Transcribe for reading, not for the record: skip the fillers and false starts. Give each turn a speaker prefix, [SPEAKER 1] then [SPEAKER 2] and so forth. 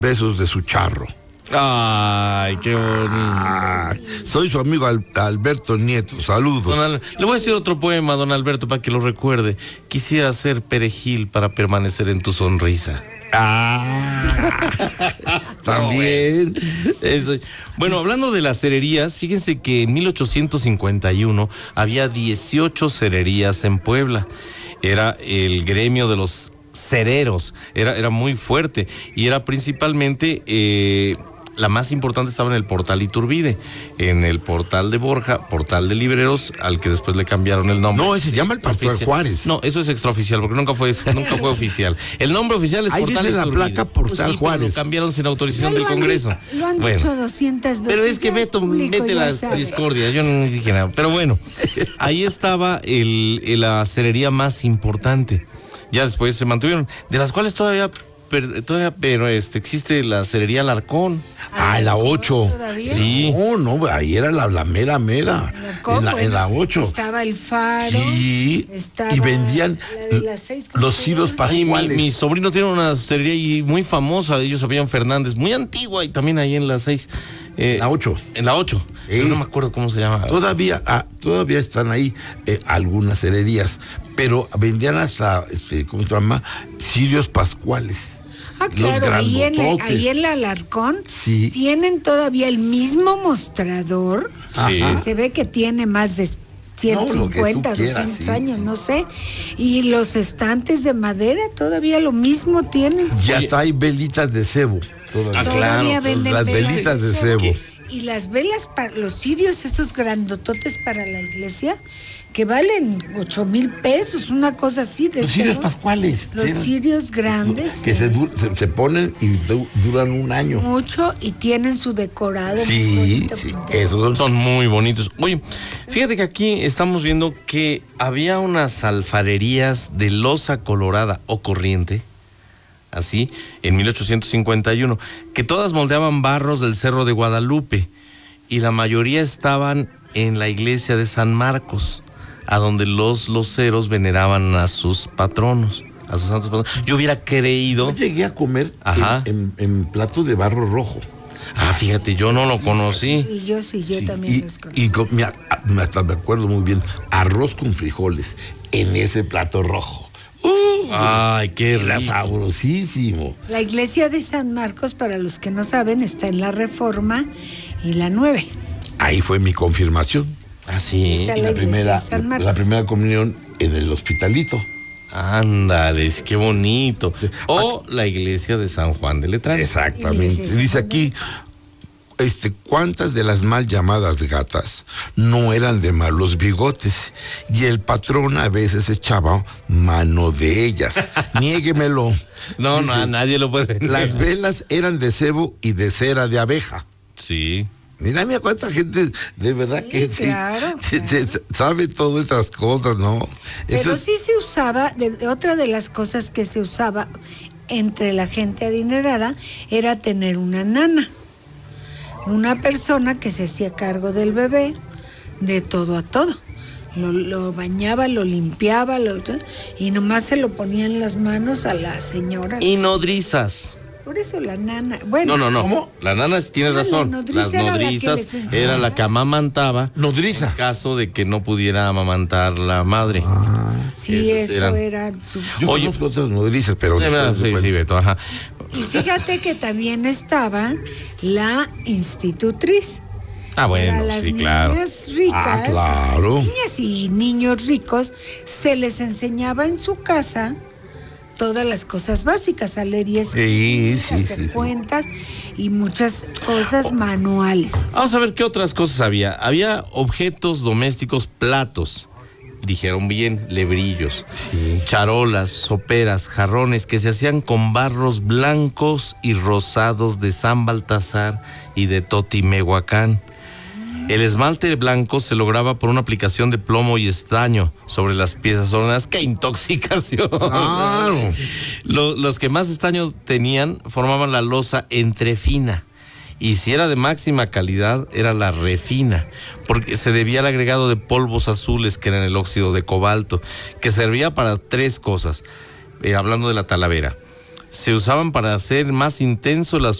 [SPEAKER 1] besos de su charro.
[SPEAKER 2] Ay, qué bonito.
[SPEAKER 1] Soy su amigo Alberto Nieto, saludos.
[SPEAKER 2] Le voy a decir otro poema, don Alberto, para que lo recuerde. Quisiera ser perejil para permanecer en tu sonrisa.
[SPEAKER 1] También.
[SPEAKER 2] Eso. Bueno, hablando de las cererías, fíjense que en 1851 había 18 cererías en Puebla. Era el gremio de los cereros, era muy fuerte y era principalmente... la más importante estaba en el Portal Iturbide, en el Portal de Borja, Portal de Libreros, al que después le cambiaron el nombre.
[SPEAKER 1] No, ese se llama el Pascual Juárez.
[SPEAKER 2] No, eso es extraoficial, porque nunca fue oficial. El nombre oficial es
[SPEAKER 1] ahí
[SPEAKER 2] Portal
[SPEAKER 1] dice
[SPEAKER 2] Iturbide.
[SPEAKER 1] La placa Portal Juárez.
[SPEAKER 2] Lo cambiaron sin autorización del Congreso.
[SPEAKER 3] Lo han dicho 200 veces.
[SPEAKER 2] Pero es que mete la discordia, yo no dije nada. Pero bueno, ahí estaba la cerería más importante. Ya después se mantuvieron, de las cuales todavía pero existe la cerería Alarcón.
[SPEAKER 1] La 8.
[SPEAKER 3] ¿Todavía?
[SPEAKER 2] Sí.
[SPEAKER 1] No, ahí era la mera. En la 8.
[SPEAKER 3] Estaba el Faro.
[SPEAKER 1] Sí.
[SPEAKER 3] Estaba
[SPEAKER 1] y vendían
[SPEAKER 3] la de las 6,
[SPEAKER 1] los ciros pascuales.
[SPEAKER 2] Mi sobrino tiene una cerería muy famosa, ellos sabían Fernández, muy antigua, y también ahí en la 6.
[SPEAKER 1] La 8.
[SPEAKER 2] En la 8. Pero no me acuerdo cómo se llama.
[SPEAKER 1] Todavía están ahí algunas cererías, pero vendían hasta, ¿cómo se llama? Cirios pascuales.
[SPEAKER 3] Claro, ahí en la Alarcón tienen todavía el mismo mostrador.
[SPEAKER 2] Sí.
[SPEAKER 3] Se ve que tiene más de 150, 200 años, no sé. Y los estantes de madera todavía lo mismo tienen.
[SPEAKER 1] Ya trae velitas de cebo.
[SPEAKER 3] Todavía venden
[SPEAKER 1] las velitas de cebo.
[SPEAKER 3] Y las velas para los cirios, esos grandototes para la iglesia, que valen 8,000 pesos, una cosa así. Los
[SPEAKER 1] cirios pascuales.
[SPEAKER 3] Los cirios grandes.
[SPEAKER 1] Que se ponen y duran un año.
[SPEAKER 3] Mucho y tienen su decorado.
[SPEAKER 1] Sí, esos
[SPEAKER 2] son muy bonitos. Oye, fíjate que aquí estamos viendo que había unas alfarerías de loza colorada o corriente, así, en 1851, que todas moldeaban barros del Cerro de Guadalupe y la mayoría estaban en la iglesia de San Marcos, a donde los loceros veneraban a sus patronos, a sus santos patronos. Yo hubiera creído...
[SPEAKER 1] Yo llegué a comer en plato de barro rojo.
[SPEAKER 2] Fíjate, yo no lo conocí.
[SPEAKER 3] Y yo también los conocí.
[SPEAKER 1] Hasta me acuerdo muy bien, arroz con frijoles en ese plato rojo.
[SPEAKER 2] ¡Ay, qué rico!
[SPEAKER 1] Sabrosísimo.
[SPEAKER 3] La iglesia de San Marcos, para los que no saben, está en la Reforma y la 9.
[SPEAKER 1] Ahí fue mi confirmación.
[SPEAKER 2] Sí.
[SPEAKER 1] Y la primera comunión en el Hospitalito.
[SPEAKER 2] Ándale, qué bonito. O la iglesia de San Juan de Letrán.
[SPEAKER 1] Exactamente. Dice aquí, ¿cuántas de las mal llamadas gatas no eran de malos bigotes? Y el patrón a veces echaba mano de ellas. Niéguemelo.
[SPEAKER 2] No, dice, no, nadie lo puede negar.
[SPEAKER 1] Las velas eran de cebo y de cera de abeja.
[SPEAKER 2] Sí.
[SPEAKER 1] Mira cuánta gente de verdad que sabe todas esas cosas, ¿no?
[SPEAKER 3] Pero sí se usaba, otra de las cosas que se usaba entre la gente adinerada era tener una nana. Una persona que se hacía cargo del bebé de todo a todo. Lo bañaba, lo limpiaba, y nomás se lo ponía en las manos a la señora.
[SPEAKER 2] Y nodrizas.
[SPEAKER 3] Por eso la nana. Bueno,
[SPEAKER 2] no. ¿Cómo? La nana tienes razón. Las nodrizas era la que amamantaba.
[SPEAKER 1] Nodriza.
[SPEAKER 2] En caso de que no pudiera amamantar la madre.
[SPEAKER 3] Sí, eso era
[SPEAKER 1] Yo conozco otras nodrizas, pero...
[SPEAKER 2] Sí, Beto, ajá.
[SPEAKER 3] Y fíjate que también estaba la institutriz.
[SPEAKER 2] Bueno,
[SPEAKER 3] las
[SPEAKER 2] niñas
[SPEAKER 3] ricas,
[SPEAKER 1] claro.
[SPEAKER 3] Niñas y niños ricos, se les enseñaba en su casa todas las cosas básicas, a leer y escribir, hacer cuentas y muchas cosas manuales.
[SPEAKER 2] Vamos a ver qué otras cosas había. Había objetos domésticos, platos, dijeron bien, lebrillos, charolas, soperas, jarrones que se hacían con barros blancos y rosados de San Baltasar y de Totimehuacán. El esmalte blanco se lograba por una aplicación de plomo y estaño sobre las piezas ordenadas. ¡Qué intoxicación!
[SPEAKER 1] Claro.
[SPEAKER 2] Los que más estaño tenían formaban la loza entrefina. Y si era de máxima calidad, era la refina, porque se debía al agregado de polvos azules, que eran el óxido de cobalto, que servía para tres cosas, hablando de la talavera. se usaban para hacer más intenso el